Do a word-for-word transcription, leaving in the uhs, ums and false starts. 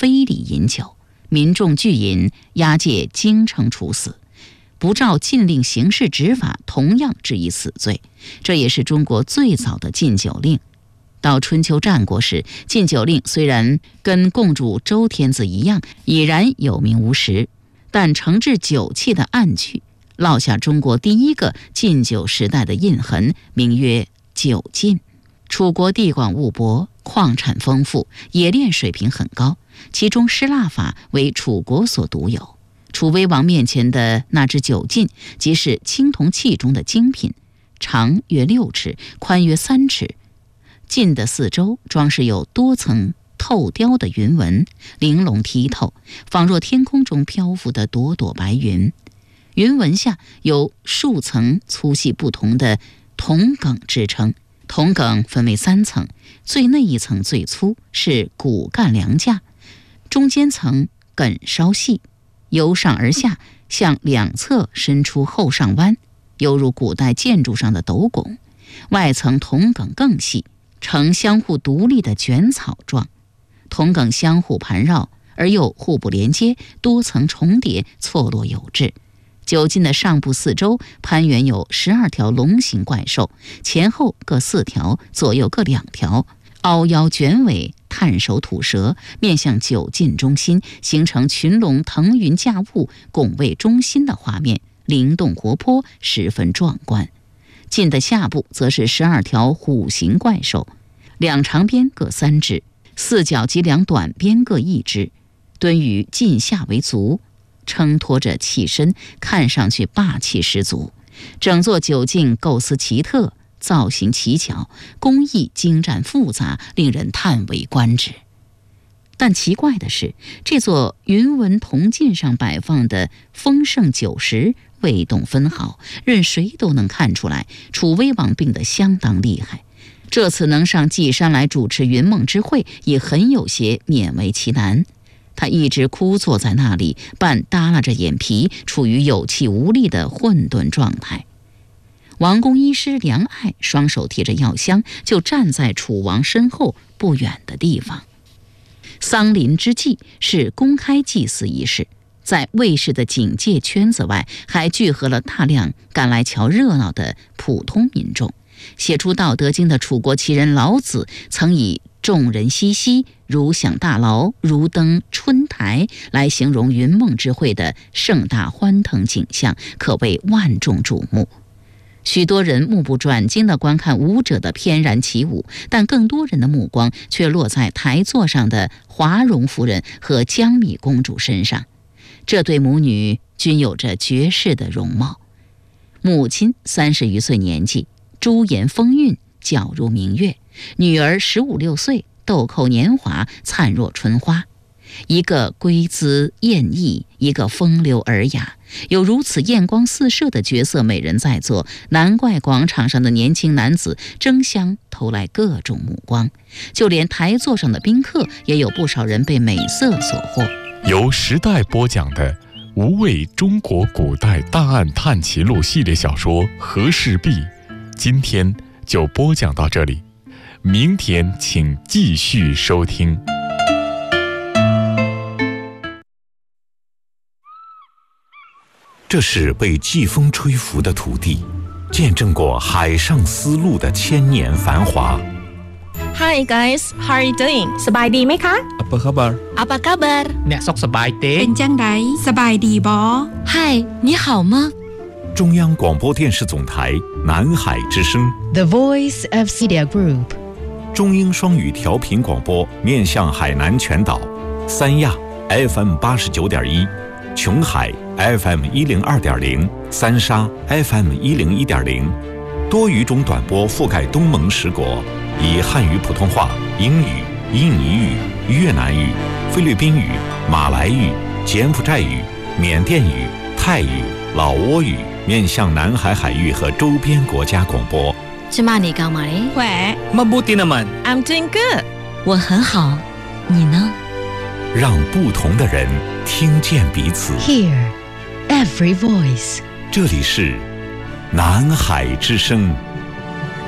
非礼饮酒，民众拒饮，押解京城处死。不照禁令行事执法，同样治以死罪。这也是中国最早的禁酒令。到春秋战国时，禁酒令虽然跟共主周天子一样，已然有名无实，但惩治酒器的案句，烙下中国第一个禁酒时代的印痕，名曰酒禁。楚国地广物博，矿产丰富，冶炼水平很高，其中失蜡法为楚国所独有。楚威王面前的那只酒禁，即是青铜器中的精品，长约六尺，宽约三尺。禁的四周装饰有多层透雕的云纹，玲珑剔透，仿若天空中漂浮的朵朵白云。云纹下有数层粗细不同的铜梗支撑，铜梗分为三层，最内一层最粗，是骨干梁架，中间层梗稍细，由上而下向两侧伸出后上弯，犹如古代建筑上的斗拱。外层铜梗更细，呈相互独立的卷草状，铜梗相互盘绕而又互不连接，多层重叠，错落有致。酒禁的上部四周攀援有十二条龙形怪兽，前后各四条，左右各两条，凹腰卷尾，探手吐舌，面向酒禁中心，形成群龙腾云驾雾，拱卫中心的画面，灵动活泼，十分壮观。禁的下部则是十二条虎形怪兽，两长边各三只，四角及两短边各一只，蹲于禁下为足，撑托着器身，看上去霸气十足。整座酒禁构思奇特，造型奇巧，工艺精湛复杂，令人叹为观止。但奇怪的是，这座云纹铜镜上摆放的丰盛酒食未动分毫，任谁都能看出来，楚威王病得相当厉害。这次能上稷山来主持云梦之会，也很有些勉为其难。他一直枯坐在那里，半耷拉着眼皮，处于有气无力的混沌状态。王宫医师梁爱双手提着药箱，就站在楚王身后不远的地方。丧临之际是公开祭祀仪式，在卫士的警戒圈子外，还聚合了大量赶来瞧热闹的普通民众。写出《道德经》的楚国奇人老子曾以众人熙熙，如享大劳，如登春台来形容云梦之会的盛大欢腾景象，可谓万众瞩目。许多人目不转睛地观看舞者的翩然起舞，但更多人的目光却落在台座上的华容夫人和江米公主身上。这对母女均有着绝世的容貌。母亲三十余岁年纪，朱颜风韵，皎如明月；女儿十五六岁，豆蔻年华，灿若春花。一个归姿艳逸，一个风流尔雅，有如此艳光四射的绝色美人在座，难怪广场上的年轻男子争相投来各种目光，就连台座上的宾客也有不少人被美色所惑。 由时代播讲的《无畏中国古代大案探奇录》系列小说《和氏璧》，今天就播讲到这里，明天请继续收听。 这是被季风吹拂的土地，见证过海上丝路的千年繁华。 Hi guys, how are you doing? สบายดีไหมคะ Apa khabar? Apa kabar? អ្នកសុខសប្បាយទេเป็นจังไดสบายดีบ่ Hi, 你好吗？ 中央广播电视总台南海之声 The Voice of Media Group 中英双语调频广播，面向海南全岛，三亚 F M 八十九点一，琼海 F M 一零二点零，三沙 F M 一零一点零，多语种短波覆盖东盟十国，以汉语、普通话、英语、印尼语、越南语、菲律宾语、马来语、柬埔寨语、缅甸语、泰语、老挝语，面向南海海域和周边国家广播。 去骂你干嘛嘞？ 喂 Mabuti naman. I'm doing good. 我很好，你呢？ 让不同的人听见彼此。 Hear every voice 这里是南海之声。